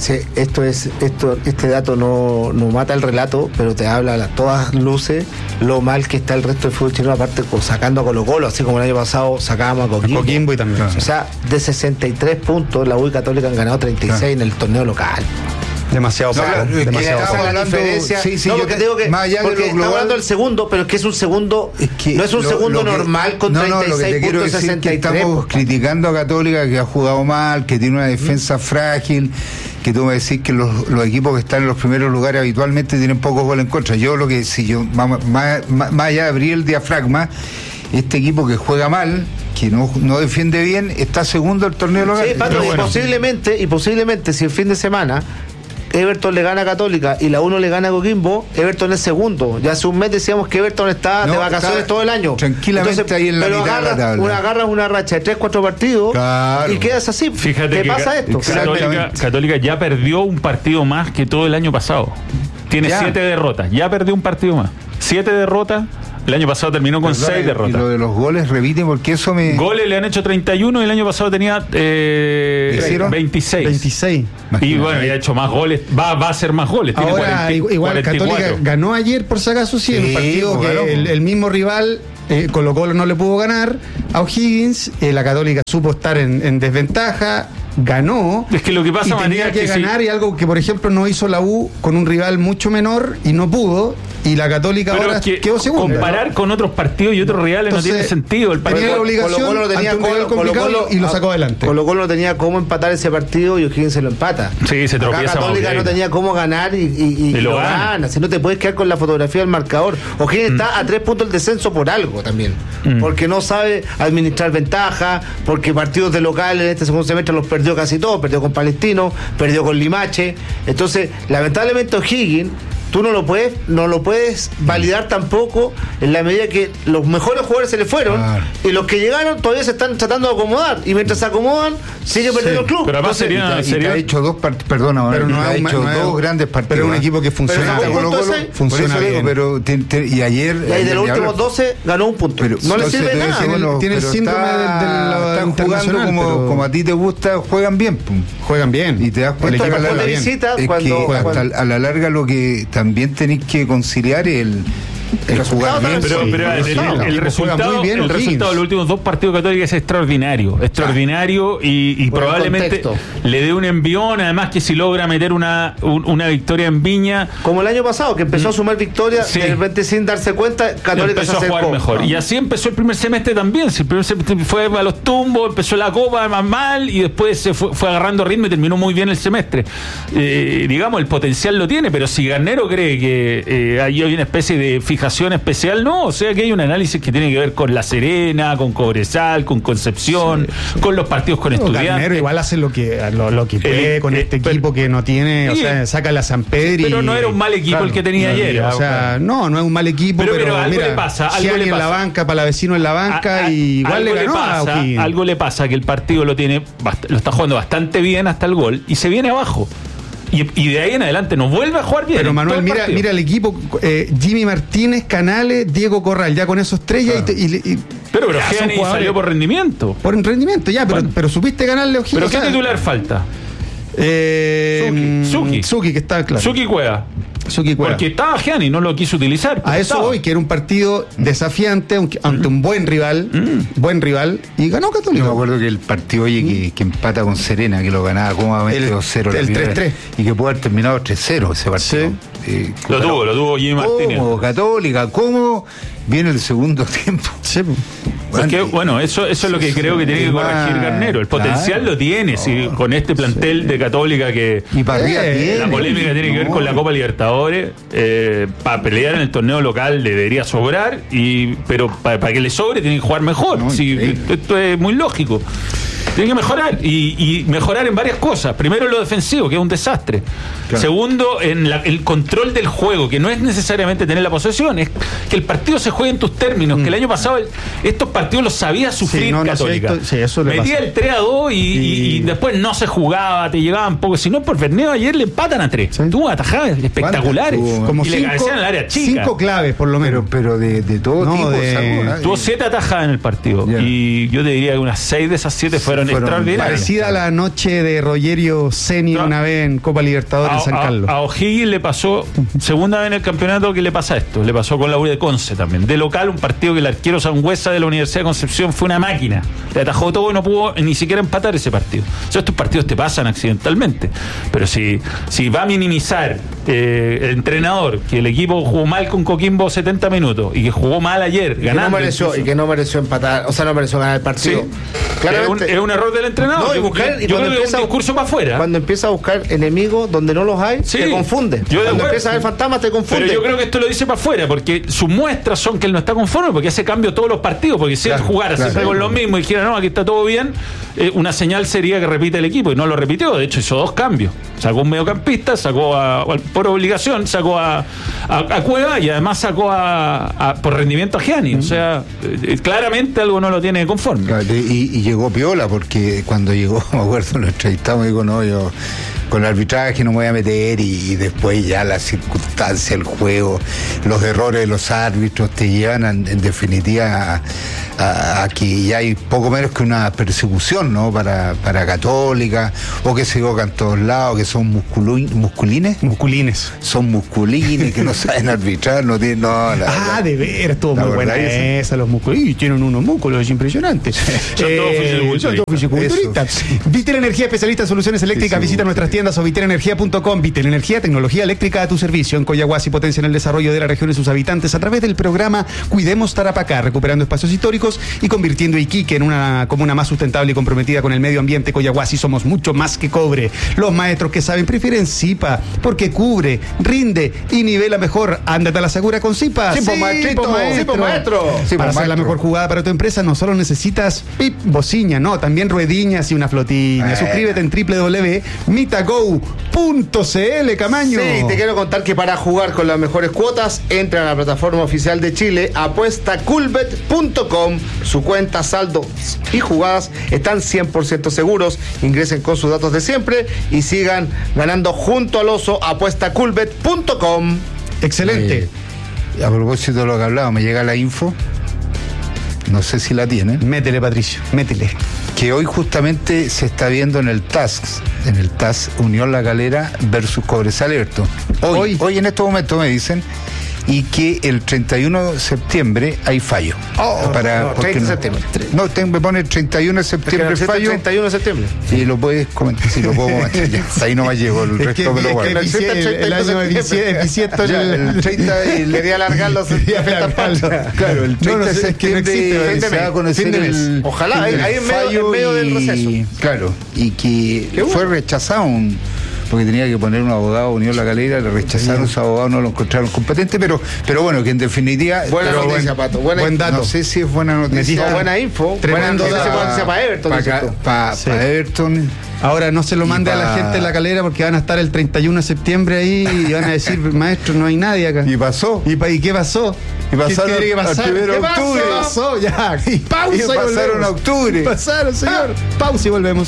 Este dato no mata el relato, pero te habla a todas luces lo mal que está el resto del fútbol chileno, aparte sacando a Colo-Colo, así como el año pasado sacábamos a Coquimbo y también. O sea, de 63 puntos, la U y Católica han ganado 36 en el torneo local. Demasiado diferencia. Yo te digo que más allá porque estamos hablando del segundo, pero es que es un segundo, no es un segundo normal con 36 puntos, 63. Estamos criticando a Católica, que ha jugado mal, que tiene una defensa frágil, que tú me decís que los equipos que están en los primeros lugares habitualmente tienen pocos goles en contra. Yo lo que más allá de abrir el diafragma, este equipo que juega mal, que no defiende bien, está segundo del torneo local. Sí, Pato, y posiblemente si el fin de semana Everton le gana a Católica y la 1 le gana a Coquimbo, Everton es segundo. Ya hace un mes decíamos que Everton está de vacaciones todo el año. Tranquilamente. Entonces, ahí en la mitad de la tabla. Agarras una racha de 3-4 partidos, claro, y quedas así. Fíjate ¿Qué pasa esto? Católica ya perdió un partido más que todo el año pasado. Tiene 7 derrotas. Ya perdió un partido más. 7 derrotas. El año pasado terminó con 6 derrotas. Y lo de los goles, repiten, porque eso me... Goles le han hecho 31 y el año pasado tenía 26. 26. Y bueno, ya ha hecho más goles. Va a hacer más goles. Tiene Ahora, 40, igual 44. Católica ganó ayer, por si acaso, sí, en un partido que el mismo rival... Colo-Colo no le pudo ganar a O'Higgins, la Católica supo estar en desventaja, ganó. Es que lo que pasa, y tenía que ganar, y algo que por ejemplo no hizo la U con un rival mucho menor y no pudo, y la Católica pero ahora quedó segunda. Comparar con otros partidos y otros rivales no tiene sentido. El tenía la obligación, Colo-Colo tenía ante un rival complicado y lo sacó adelante. Colo-Colo no tenía cómo empatar ese partido y O'Higgins se lo empata. Sí, se tropieza. Acá Católica no tenía cómo ganar y lo gana. Si no te puedes quedar con la fotografía del marcador. O'Higgins está a 3 puntos del descenso por algo también, porque no sabe administrar ventaja, porque partidos de local en este segundo semestre los perdió casi todos, perdió con Palestino, perdió con Limache. Entonces, lamentablemente O'Higgins tú no lo puedes validar tampoco en la medida que los mejores jugadores se le fueron, y los que llegaron todavía se están tratando de acomodar, y mientras se acomodan sigue perdiendo el club. Pero además sería ha hecho dos dos grandes partidos. Pero un equipo que funciona. Funciona bien. Pero y ayer y de los últimos 12 ganó un punto. Pero no le sirve nada. Tiene el síndrome están jugando como a ti te gusta, juegan bien. Juegan bien. Y te das cuenta que a la larga lo que también tenéis que conciliar el jugar bien. Pero el resultado de los últimos 2 partidos Católicos es extraordinario y probablemente le dé un envión, además que si logra meter una victoria en Viña, como el año pasado, que empezó a sumar victorias, de repente sin darse cuenta Católica empezó a jugar mejor, y así empezó el primer semestre también. Si el primer semestre fue a los tumbos, empezó la Copa más mal y después se fue agarrando ritmo y terminó muy bien el semestre. Digamos, el potencial lo tiene, pero si Garnero cree que hay una especie de fijación especial, no, o sea que hay un análisis que tiene que ver con La Serena, con Cobresal, con Concepción, con los partidos con Estudiantes. Garnero igual hace lo que puede con este equipo que no tiene, o sea, saca la San Pedro. Pero no era un mal equipo el que tenía ayer. O sea, no es un mal equipo, pero algo mira, le pasa. Algo le pasa en la banca, Palavecino en la banca, y igual le ganó a O'Higgins. Algo le pasa, que el partido lo está jugando bastante bien hasta el gol y se viene abajo. Y de ahí en adelante nos vuelve a jugar bien. Pero Manuel, mira el equipo, Jimmy Martínez, Canales, Diego Corral, ya con esos 3 Pero Gianni salió por rendimiento. Por rendimiento, ya, pero supiste ganarle a O'Higgins. ¿Pero qué titular falta? Suki, que está claro. Suki Cueva. Porque estaba Gianni, no lo quiso utilizar. A eso voy, que era un partido desafiante ante un buen rival, y ganó Católica. Yo me acuerdo que el partido que empata con Serena, que lo ganaba cómodamente 2-0 el 3-3, y que puede haber terminado 3-0 ese partido. Sí. Lo tuvo Jimmy Martínez. Católica, ¿cómo? Viene el segundo tiempo. Sí. Porque, bueno, eso es lo que creo que tiene que corregir Garnero. El potencial lo tiene, con este plantel de Católica que y para la polémica tiene que ver con la Copa Libertadores. Para pelear en el torneo local le debería sobrar, pero para que le sobre tiene que jugar mejor. Esto es muy lógico. Tiene que mejorar y mejorar en varias cosas. Primero, en lo defensivo, que es un desastre. Claro. Segundo, en el control del juego, que no es necesariamente tener la posesión, es que el partido se juegue en tus términos. Que el año pasado estos partidos los sabía sufrir Católica. Metía el 3-2 y después no se jugaba, te llegaban poco. Si no, por Verneo ayer le empatan a 3. Tuvo atajadas espectaculares. Como y le cabecean al área chica. 5 claves, por lo menos. Pero de todo tipo. Tuvo 7 atajadas en el partido. Yeah. Y yo te diría que unas 6 de esas 7 fueron extraordinarias. Parecida a la noche de Rogerio Ceni una vez en Copa Libertadores en San Carlos. A O'Higgins le pasó, segunda vez en el campeonato que le pasa esto. Le pasó con la U de Conce también. De local, un partido que el arquero Sangüesa de la Universidad de Concepción fue una máquina. Le atajó todo y no pudo ni siquiera empatar ese partido. O sea, estos partidos te pasan accidentalmente. Pero si va a minimizar el entrenador que el equipo jugó mal con Coquimbo 70 minutos y que jugó mal ayer, ganando. Que no mereció empatar, o sea, no mereció ganar el partido. Sí. Claramente, es un error del entrenador. No, yo creo que es un discurso para afuera. Cuando empieza a buscar enemigos donde no los hay, te confunde. Cuando empieza a ver fantasmas, te confunde. Pero yo creo que esto lo dice para afuera, porque sus muestras son que él no está conforme, porque hace cambio todos los partidos, porque si él jugara siempre con los mismos y dijera, no, aquí está todo bien, una señal sería que repite el equipo, y no lo repitió. De hecho, hizo 2 cambios. Sacó un mediocampista, por obligación, sacó a Cueva, y además sacó por rendimiento a Gianni. O sea, claramente algo no lo tiene conforme. Y llegó piola, porque cuando llegó, me acuerdo, lo entrevistamos y digo, no, yo con el arbitraje no me voy a meter, y después ya las circunstancias, el juego, los errores de los árbitros te llevan en definitiva a que ya hay poco menos que una persecución, ¿no? Para Católica, o que se equivocan en todos lados, que son musculines, son musculines, que no saben arbitrar, no tienen, no, de ver, estuvo muy buena esa, los musculines, tienen unos músculos impresionantes. Son todos fisiculturistas. Vitel Energía, especialista en soluciones eléctricas. Visita nuestras tiendas o vitelenergia.com. Vitel Energía, tecnología eléctrica a tu servicio. En Coyahuasi potencian el desarrollo de la región y sus habitantes a través del programa Cuidemos Tarapacá, recuperando espacios históricos y convirtiendo Iquique en una comuna más sustentable y comprometida con el medio ambiente. Coyahuasi, somos mucho más que cobre. Los maestros que saben prefieren Zipa, porque cubre, rinde y nivela mejor. Ándate a la segura con Zipa. Maestro. Para hacer la mejor jugada para tu empresa no solo necesitas bocina, no, también ruediñas y una flotilla. Suscríbete en www.mitago.cl, Camaño. Sí, te quiero contar que para jugar con las mejores cuotas, entra a la plataforma oficial de Chile, apuestacoolbet.com. Su cuenta, saldo y jugadas están 100% seguros. Ingresen con sus datos de siempre y sigan ganando junto al oso. Apuestacoolbet.com. Excelente. A propósito de lo que hablaba, me llega la info, no sé si la tienen. Métele, Patricio, métele. Que hoy justamente se está viendo en el TAS Unión La Calera versus Cobresal Everton. Hoy en estos momentos me dicen, y que el 31 de septiembre hay fallo. 30 de septiembre. No, me pone el 31 de septiembre el fallo. 31 de septiembre. Y lo puedes comentar, si lo puedo comentar. Ya, ahí no me llegó, el resto me lo guardo. El año eficiente. El 30 quería alargar los Claro, el 30 de septiembre se va a conocer el... Ojalá, ahí en medio del proceso. Claro, y que fue rechazado porque tenía que poner un abogado Unión La Calera, le rechazaron su abogado, no lo encontraron competente, pero bueno, que en definitiva... Buena noticia, Pato. Buen dato. No sé si es buena noticia. Buena info. Tremendo noticia para Everton. Para Everton. Ahora no se lo mande a la gente de La Calera, porque van a estar el 31 de septiembre ahí y van a decir, maestro, no hay nadie acá. Y pasó. ¿Y qué pasó? Y pasaron ¿Qué al 1 de octubre. ¿Qué pasó? Ya. Y pausa y pasaron a octubre. Pasaron, señor. Pausa y volvemos.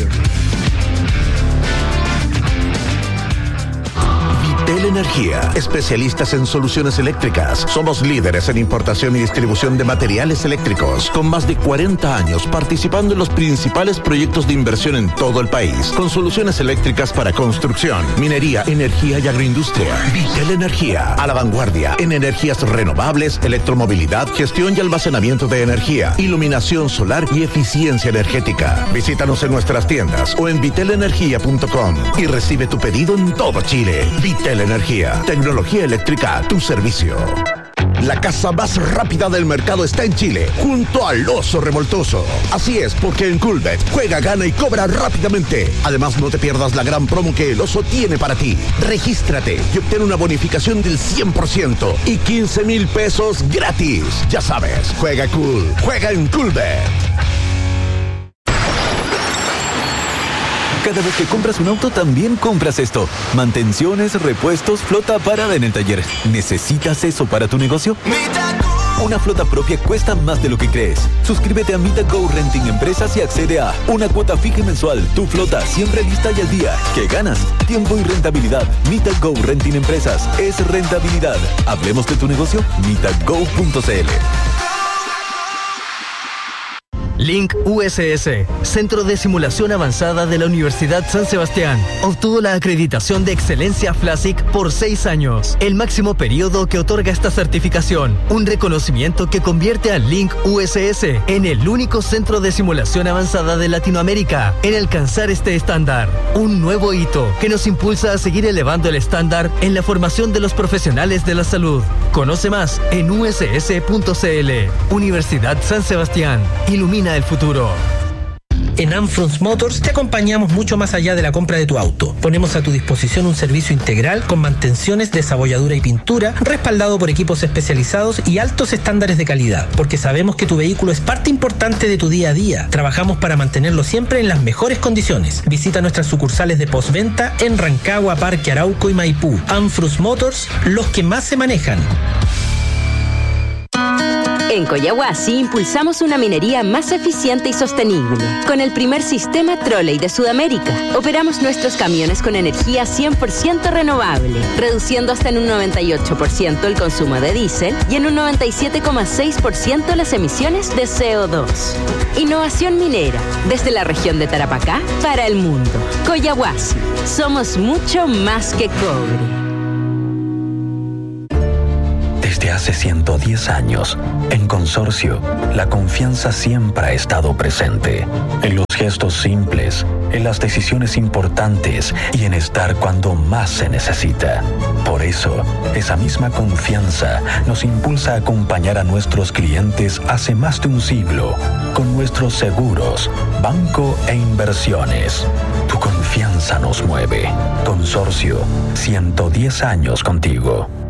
Vitel Energía, especialistas en soluciones eléctricas. Somos líderes en importación y distribución de materiales eléctricos, con más de 40 años participando en los principales proyectos de inversión en todo el país, con soluciones eléctricas para construcción, minería, energía y agroindustria. Vitel Energía, a la vanguardia en energías renovables, electromovilidad, gestión y almacenamiento de energía, iluminación solar y eficiencia energética. Visítanos en nuestras tiendas o en vitelenergia.com y recibe tu pedido en todo Chile. Vitel Energía, tecnología eléctrica a tu servicio. La casa más rápida del mercado está en Chile, junto al Oso Revoltoso. Así es, porque en Coolbet juega, gana y cobra rápidamente. Además, no te pierdas la gran promo que el Oso tiene para ti. Regístrate y obtén una bonificación del 100% y 15,000 pesos gratis. Ya sabes, juega cool, juega en Coolbet. Cada vez que compras un auto, también compras esto. Mantenciones, repuestos, flota parada en el taller. ¿Necesitas eso para tu negocio? Una flota propia cuesta más de lo que crees. Suscríbete a MitaGo Renting Empresas y accede a una cuota fija mensual. Tu flota siempre lista y al día. ¿Qué ganas? Tiempo y rentabilidad. MitaGo Renting Empresas es rentabilidad. Hablemos de tu negocio. MitaGo.cl. Link USS, Centro de Simulación Avanzada de la Universidad San Sebastián, obtuvo la acreditación de excelencia FLASIC por 6 años, el máximo periodo que otorga esta certificación, un reconocimiento que convierte a Link USS en el único centro de simulación avanzada de Latinoamérica en alcanzar este estándar, un nuevo hito que nos impulsa a seguir elevando el estándar en la formación de los profesionales de la salud. Conoce más en uss.cl. Universidad San Sebastián, ilumina el futuro. En Anfrons Motors te acompañamos mucho más allá de la compra de tu auto. Ponemos a tu disposición un servicio integral con mantenciones, desabolladura y pintura, respaldado por equipos especializados y altos estándares de calidad, porque sabemos que tu vehículo es parte importante de tu día a día. Trabajamos para mantenerlo siempre en las mejores condiciones. Visita nuestras sucursales de postventa en Rancagua, Parque Arauco y Maipú. Anfrons Motors, los que más se manejan. En Coyahuasi impulsamos una minería más eficiente y sostenible. Con el primer sistema Trolley de Sudamérica, operamos nuestros camiones con energía 100% renovable, reduciendo hasta en un 98% el consumo de diésel y en un 97,6% las emisiones de CO2. Innovación minera, desde la región de Tarapacá para el mundo. Coyahuasi, somos mucho más que cobre. Desde hace 110 años, en Consorcio, la confianza siempre ha estado presente. En los gestos simples, en las decisiones importantes y en estar cuando más se necesita. Por eso, esa misma confianza nos impulsa a acompañar a nuestros clientes hace más de un siglo con nuestros seguros, banco e inversiones. Tu confianza nos mueve. Consorcio, 110 años contigo.